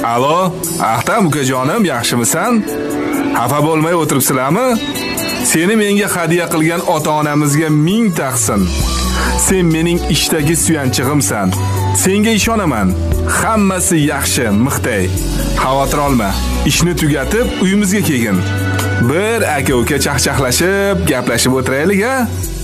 Alo, Ahtam ukajonim, yaxshimisan? Xafa bo'lmay o'tiribsizlarmi? Seni menga hadya qilgan ota-onamizga ming taqsin. Sen mening ishdagi suyanchig'imsan. Senga ishonaman. Hammasi yaxshi, Mixtay. Xavotir olma. Ishni tugatib uyimizga kelgin. Bir aka-uka chaqchaqlashib, gaplashib o'tiraylik-a.